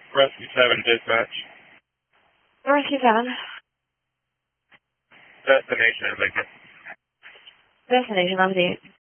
Rescue 7 dispatch. Rescue 7. Destination is Lincoln. Destination, I'm the